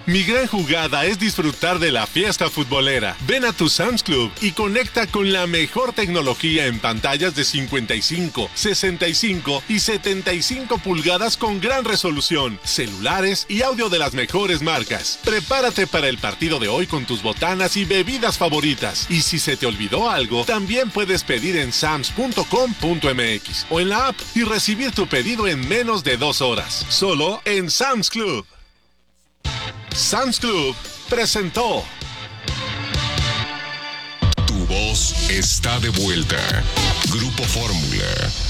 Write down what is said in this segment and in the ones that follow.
Mi gran jugada es disfrutar de la fiesta futbolera. Ven a tu Sam's Club y conecta con la mejor tecnología en pantallas de 55, 65 y 75 pulgadas con gran resolución, celulares y audio de las mejores marcas. Prepárate para el partido de hoy con tus botanas y bebidas favoritas. Y si se te olvidó algo, también puedes pedir en sams.com.mx o en la app y recibir tu pedido en menos de 2 horas. Solo en Sam's Club. Sam's Club presentó. Tu voz está de vuelta. Grupo Fórmula.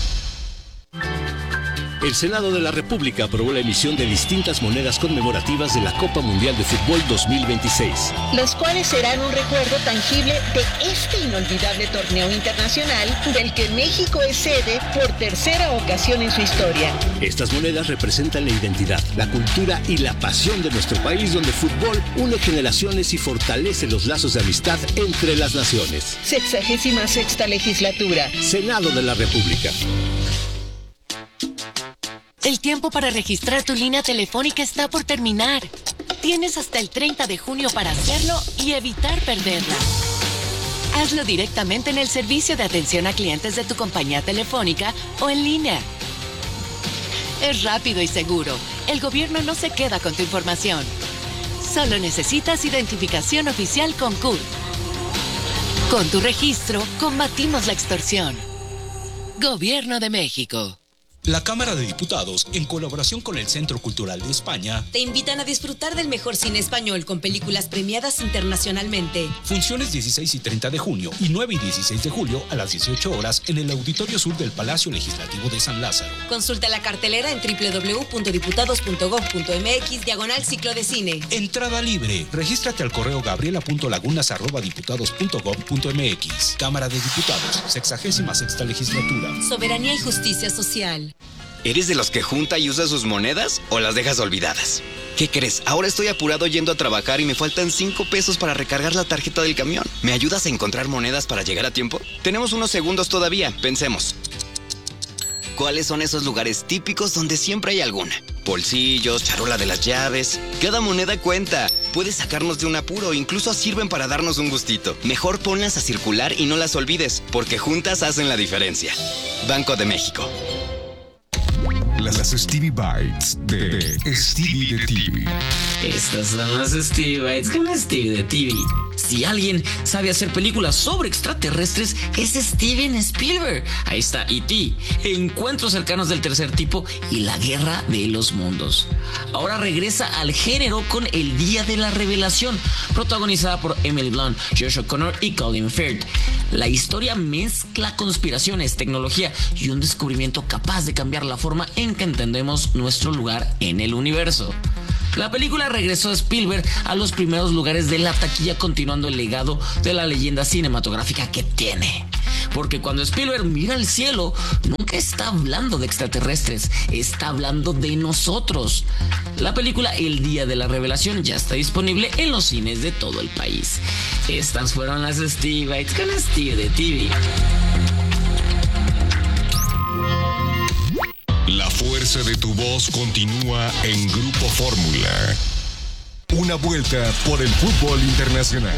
El Senado de la República aprobó la emisión de distintas monedas conmemorativas de la Copa Mundial de Fútbol 2026. Las cuales serán un recuerdo tangible de este inolvidable torneo internacional del que México es sede por tercera ocasión en su historia. Estas monedas representan la identidad, la cultura y la pasión de nuestro país, donde el fútbol une generaciones y fortalece los lazos de amistad entre las naciones. 66ª legislatura. Senado de la República. El tiempo para registrar tu línea telefónica está por terminar. Tienes hasta el 30 de junio para hacerlo y evitar perderla. Hazlo directamente en el servicio de atención a clientes de tu compañía telefónica o en línea. Es rápido y seguro. El gobierno no se queda con tu información. Solo necesitas identificación oficial con CURP. Con tu registro, combatimos la extorsión. Gobierno de México. La Cámara de Diputados, en colaboración con el Centro Cultural de España, te invitan a disfrutar del mejor cine español con películas premiadas internacionalmente. Funciones 16 y 30 de junio y 9 y 16 de julio a las 18 horas en el Auditorio Sur del Palacio Legislativo de San Lázaro. Consulta la cartelera en www.diputados.gov.mx/ciclo de cine. Entrada libre. Regístrate al correo gabriela.lagunas@diputados.gov.mx. Cámara de Diputados, 66ª Legislatura. Soberanía y justicia social. ¿Eres de los que junta y usa sus monedas o las dejas olvidadas? ¿Qué crees? Ahora estoy apurado yendo a trabajar y me faltan 5 pesos para recargar la tarjeta del camión. ¿Me ayudas a encontrar monedas para llegar a tiempo? Tenemos unos segundos todavía. Pensemos. ¿Cuáles son esos lugares típicos donde siempre hay alguna? Bolsillos, charola de las llaves. Cada moneda cuenta. Puede sacarnos de un apuro, incluso sirven para darnos un gustito. Mejor ponlas a circular y no las olvides, porque juntas hacen la diferencia. Banco de México. Las Stevie Bites de Stevie de TV. Estas son las Stevie Bites con Stevie de TV. Si alguien sabe hacer películas sobre extraterrestres, es Steven Spielberg. Ahí está E.T., Encuentros cercanos del tercer tipo y La guerra de los mundos. Ahora regresa al género con El día de la revelación, protagonizada por Emily Blunt, Josh O'Connor y Colin Firth. La historia mezcla conspiraciones, tecnología y un descubrimiento capaz de cambiar la forma en que entendemos nuestro lugar en el universo. La película regresó a Spielberg a los primeros lugares de la taquilla, continuando el legado de la leyenda cinematográfica que tiene. Porque cuando Spielberg mira al cielo, nunca está hablando de extraterrestres, está hablando de nosotros. La película El día de la revelación ya está disponible en los cines de todo el país. Estas fueron las Stevie Bites con Stevie de TV. La fuerza de tu voz continúa en Grupo Fórmula. Una vuelta por el fútbol internacional.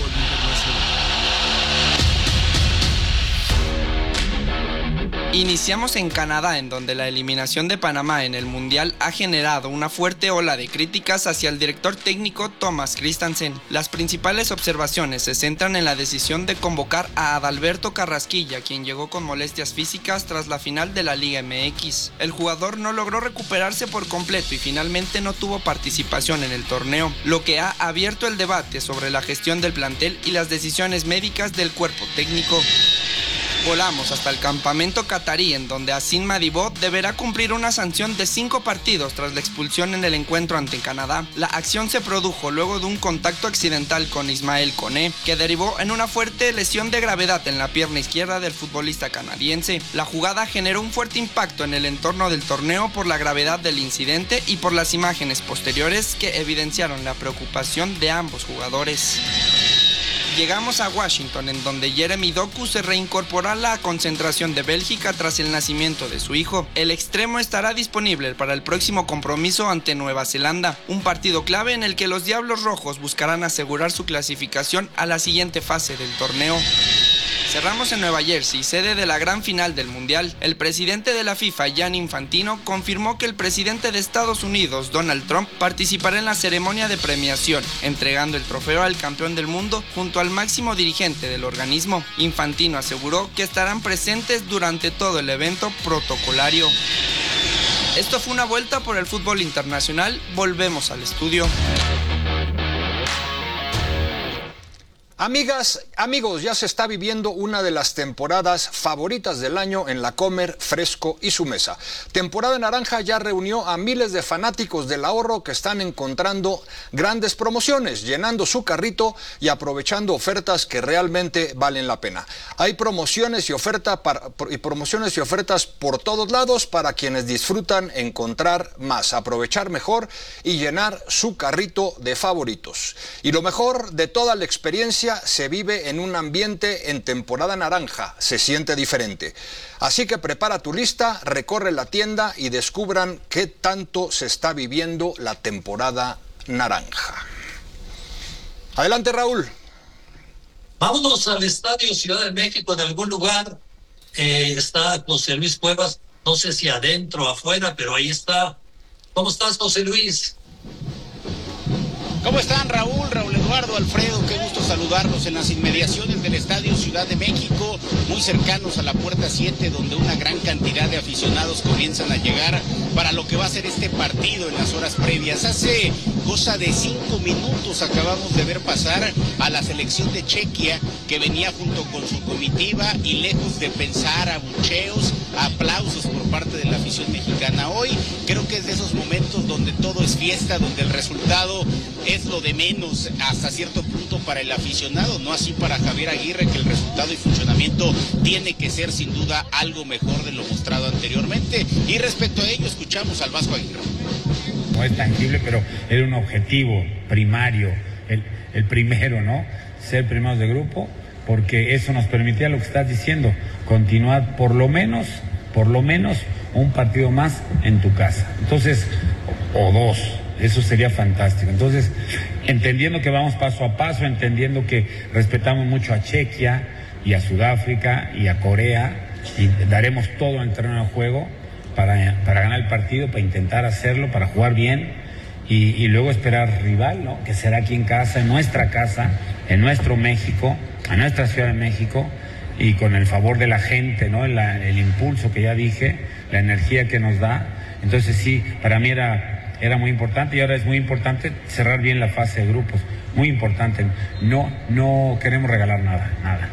Iniciamos en Canadá, en donde la eliminación de Panamá en el Mundial ha generado una fuerte ola de críticas hacia el director técnico Thomas Christensen. Las principales observaciones se centran en la decisión de convocar a Adalberto Carrasquilla, quien llegó con molestias físicas tras la final de la Liga MX. El jugador no logró recuperarse por completo y finalmente no tuvo participación en el torneo, lo que ha abierto el debate sobre la gestión del plantel y las decisiones médicas del cuerpo técnico. Volamos hasta el campamento catarí, en donde Hassan Madibot deberá cumplir una sanción de 5 partidos tras la expulsión en el encuentro ante Canadá. La acción se produjo luego de un contacto accidental con Ismael Koné, que derivó en una fuerte lesión de gravedad en la pierna izquierda del futbolista canadiense. La jugada generó un fuerte impacto en el entorno del torneo por la gravedad del incidente y por las imágenes posteriores que evidenciaron la preocupación de ambos jugadores. Llegamos a Washington, en donde Jeremy Doku se reincorporó a la concentración de Bélgica tras el nacimiento de su hijo. El extremo estará disponible para el próximo compromiso ante Nueva Zelanda, un partido clave en el que los Diablos Rojos buscarán asegurar su clasificación a la siguiente fase del torneo. Cerramos en Nueva Jersey, sede de la gran final del Mundial. El presidente de la FIFA, Gianni Infantino, confirmó que el presidente de Estados Unidos, Donald Trump, participará en la ceremonia de premiación, entregando el trofeo al campeón del mundo junto al máximo dirigente del organismo. Infantino aseguró que estarán presentes durante todo el evento protocolario. Esto fue una vuelta por el fútbol internacional. Volvemos al estudio. Amigas, amigos, ya se está viviendo una de las temporadas favoritas del año en la Comer, Fresco y Su Mesa. Temporada Naranja ya reunió a miles de fanáticos del ahorro que están encontrando grandes promociones, llenando su carrito y aprovechando ofertas que realmente valen la pena. Hay promociones y ofertas por todos lados para quienes disfrutan encontrar más, aprovechar mejor y llenar su carrito de favoritos. Y lo mejor de toda la experiencia se vive en un ambiente en temporada naranja, se siente diferente. Así que prepara tu lista, recorre la tienda y descubran qué tanto se está viviendo la temporada naranja. Adelante, Raúl. Vámonos al Estadio Ciudad de México, en algún lugar. Está José Luis Cuevas, no sé si adentro o afuera, pero ahí está. ¿Cómo estás, José Luis? ¿Cómo están, Raúl Eduardo, Alfredo? Qué gusto saludarlos en las inmediaciones del Estadio Ciudad de México, muy cercanos a la puerta 7, donde una gran cantidad de aficionados comienzan a llegar para lo que va a ser este partido en las horas previas. Hace cosa de 5 minutos acabamos de ver pasar a la selección de Chequia, que venía junto con su comitiva y lejos de pensar abucheos, aplausos por parte de la afición mexicana. Hoy creo que es de esos momentos donde todo es fiesta, donde el resultado es lo de menos hasta cierto punto para el aficionado, no así para Javier Aguirre, que el resultado y funcionamiento tiene que ser sin duda algo mejor de lo mostrado anteriormente. Y respecto a ello, escuchamos al Vasco Aguirre. No es tangible, pero era un objetivo primario, el primero, ¿no? Ser primeros de grupo, porque eso nos permitía lo que estás diciendo, continuar por lo menos un partido más en tu casa. Entonces, o dos. Eso sería fantástico. Entonces, entendiendo que vamos paso a paso, entendiendo que respetamos mucho a Chequia y a Sudáfrica y a Corea, y daremos todo en el terreno de juego para ganar el partido, para intentar hacerlo, para jugar bien y luego esperar rival, ¿no? Que será aquí en casa, en nuestra casa, en nuestro México, en nuestra Ciudad de México, y con el favor de la gente, ¿no? El impulso que ya dije, la energía que nos da. Entonces sí, para mí era muy importante, y ahora es muy importante cerrar bien la fase de grupos, muy importante. No queremos regalar nada.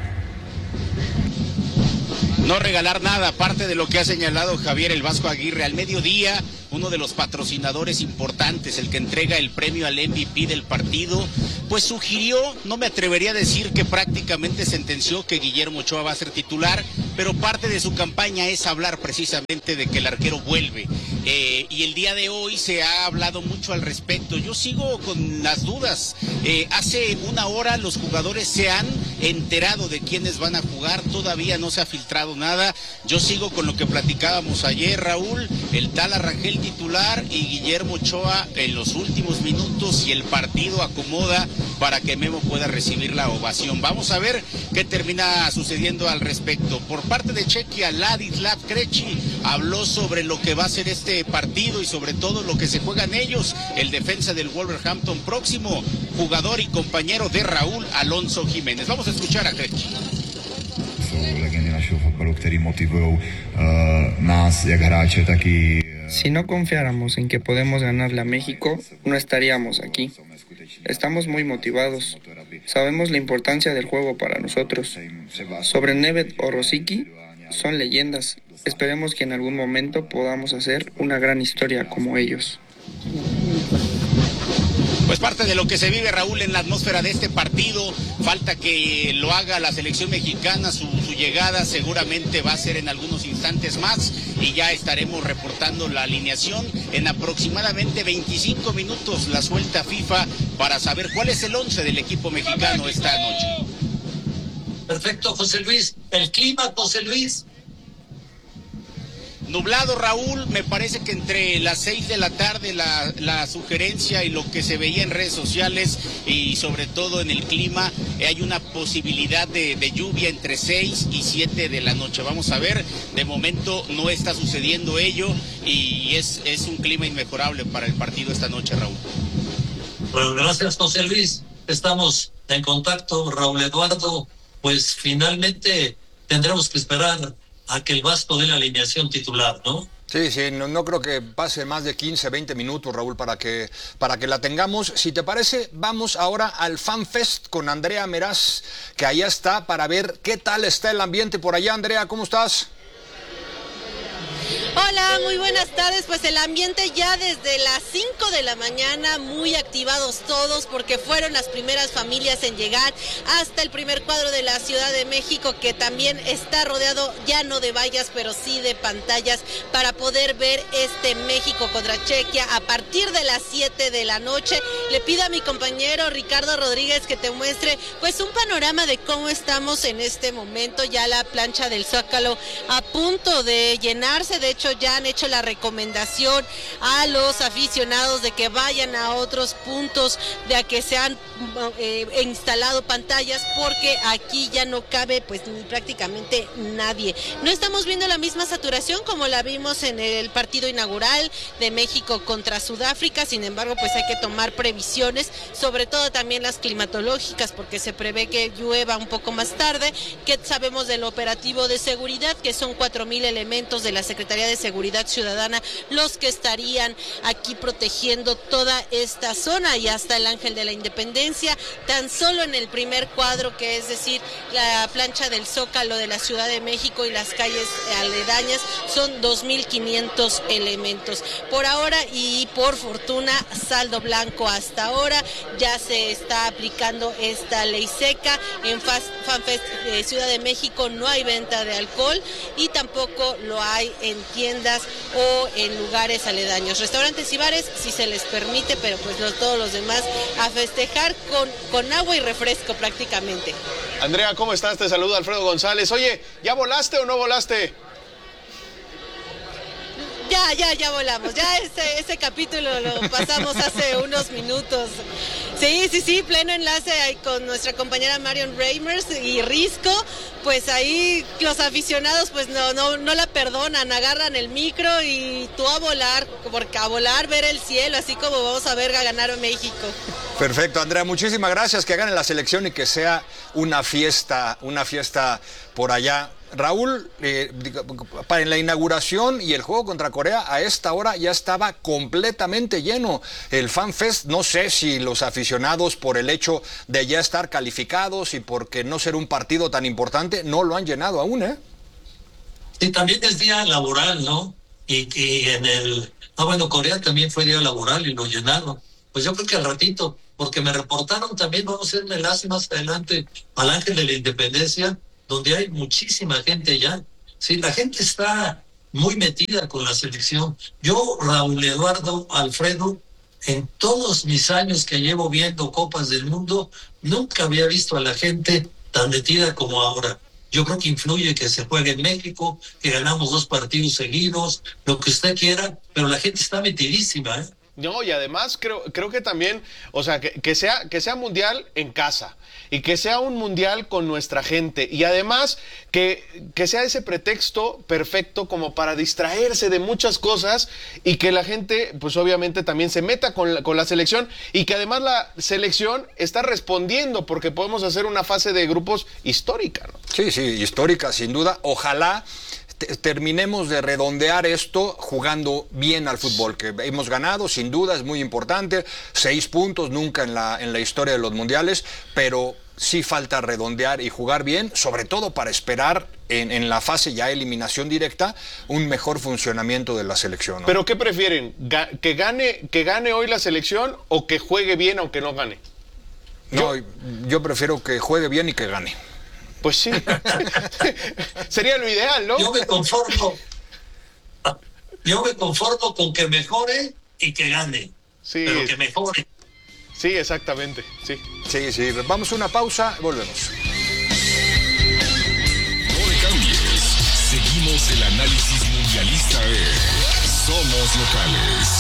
No regalar nada, aparte de lo que ha señalado Javier el Vasco Aguirre. Al mediodía, uno de los patrocinadores importantes, el que entrega el premio al MVP del partido, pues sugirió, no me atrevería a decir que prácticamente sentenció que Guillermo Ochoa va a ser titular, pero parte de su campaña es hablar precisamente de que el arquero vuelve. Y el día de hoy se ha hablado mucho al respecto. Yo sigo con las dudas. Hace una hora los jugadores se han enterado de quiénes van a jugar, todavía no se ha filtrado nada. Yo sigo con lo que platicábamos ayer, Raúl, el tal Arrangel titular y Guillermo Ochoa en los últimos minutos, y el partido acomoda para que Memo pueda recibir la ovación. Vamos a ver qué termina sucediendo al respecto. Por parte de Chequia, Ladislav Krejci habló sobre lo que va a ser este partido y sobre todo lo que se juegan ellos, el defensa del Wolverhampton, próximo jugador y compañero de Raúl Alonso Jiménez. Vamos a escuchar a Krejci. Si no confiáramos en que podemos ganarle a México, no estaríamos aquí. Estamos muy motivados. Sabemos la importancia del juego para nosotros. Sobre Nedved o Rosicky, son leyendas. Esperemos que en algún momento podamos hacer una gran historia como ellos. Pues parte de lo que se vive, Raúl, en la atmósfera de este partido. Falta que lo haga la selección mexicana. Su llegada seguramente va a ser en algunos instantes más, y ya estaremos reportando la alineación en aproximadamente 25 minutos, la suelta FIFA, para saber cuál es el 11 del equipo mexicano esta noche. Perfecto, José Luis. El clima, José Luis. Nublado, Raúl, me parece que entre las 6 de la tarde la sugerencia y lo que se veía en redes sociales y sobre todo en el clima, hay una posibilidad de lluvia entre 6 y 7 de la noche. Vamos a ver, de momento no está sucediendo ello y es un clima inmejorable para el partido esta noche, Raúl. Bueno, gracias, José Luis. Estamos en contacto, Raúl Eduardo. Pues finalmente tendremos que esperar a que el Vasco dé la alineación titular, ¿no? Sí, no creo que pase más de 15, 20 minutos, Raúl, para que la tengamos. Si te parece, vamos ahora al FanFest con Andrea Meraz, que allá está, para ver qué tal está el ambiente por allá. Andrea, ¿cómo estás? Hola, muy buenas tardes. Pues el ambiente ya desde las 5 de la mañana, muy activados todos, porque fueron las primeras familias en llegar hasta el primer cuadro de la Ciudad de México, que también está rodeado ya no de vallas, pero sí de pantallas, para poder ver este México contra Chequia a partir de las 7 de la noche. Le pido a mi compañero Ricardo Rodríguez que te muestre pues un panorama de cómo estamos en este momento. Ya la plancha del Zócalo a punto de llenarse. De hecho, ya han hecho la recomendación a los aficionados de que vayan a otros puntos, de a que se han instalado pantallas, porque aquí ya no cabe pues ni prácticamente nadie. No estamos viendo la misma saturación como la vimos en el partido inaugural de México contra Sudáfrica. Sin embargo, pues hay que tomar previsiones, sobre todo también las climatológicas, porque se prevé que llueva un poco más tarde. ¿Qué sabemos del operativo de seguridad? Que son 4,000 elementos de la Secretaría de Seguridad Ciudadana los que estarían aquí protegiendo toda esta zona, y hasta el Ángel de la Independencia, tan solo en el primer cuadro, que es decir, la plancha del Zócalo de la Ciudad de México y las calles aledañas, son 2,500 elementos. Por ahora y por fortuna, saldo blanco hasta ahora. Ya se está aplicando esta ley seca. En FanFest Ciudad de México no hay venta de alcohol y tampoco lo hay en tiendas o en lugares aledaños. Restaurantes y bares sí se les permite, pero pues todos los demás a festejar con agua y refresco prácticamente. Andrea, ¿cómo estás? Te saluda Alfredo González. Oye, ¿ya volaste o no volaste? Ya volamos. Ya ese capítulo lo pasamos hace unos minutos. Sí, pleno enlace ahí con nuestra compañera Marion Reimers y Risco. Pues ahí los aficionados pues no la perdonan, agarran el micro y tú a volar, porque a volar, ver el cielo, así como vamos a ver a ganar a México. Perfecto, Andrea, muchísimas gracias, que gane la selección y que sea una fiesta por allá. Raúl, para la inauguración y el juego contra Corea, a esta hora ya estaba completamente lleno el FanFest. No sé si los aficionados, por el hecho de ya estar calificados y porque no ser un partido tan importante, no lo han llenado aún, ¿eh? Sí, también es día laboral, ¿no? Y Corea también fue día laboral y lo llenaron. Pues yo creo que al ratito, porque me reportaron también, vamos a hacer un enlace más adelante al Ángel de la Independencia, donde hay muchísima gente ya. Sí, la gente está muy metida con la selección. Yo, Raúl Eduardo, Alfredo, en todos mis años que llevo viendo Copas del Mundo, nunca había visto a la gente tan metida como ahora. Yo creo que influye que se juegue en México, que ganamos 2 partidos seguidos, lo que usted quiera, pero la gente está metidísima, ¿eh? No, y además creo que también, o sea, que sea mundial en casa y que sea un mundial con nuestra gente, y además que sea ese pretexto perfecto como para distraerse de muchas cosas, y que la gente pues obviamente también se meta con la selección, y que además la selección está respondiendo, porque podemos hacer una fase de grupos histórica, ¿no? Sí, histórica, sin duda. Ojalá terminemos de redondear esto jugando bien al fútbol, que hemos ganado, sin duda, es muy importante, 6 puntos, nunca en la historia de los mundiales, pero sí falta redondear y jugar bien, sobre todo para esperar en la fase ya eliminación directa un mejor funcionamiento de la selección, ¿no? ¿Pero qué prefieren? ¿Que gane hoy la selección o que juegue bien aunque no gane? Yo prefiero que juegue bien y que gane. Pues sí, sería lo ideal, ¿no? Yo me conformo con que mejore y que gane, sí, pero que mejore. Sí, exactamente, sí. Sí, vamos a una pausa, volvemos. Esta es Somos Locales.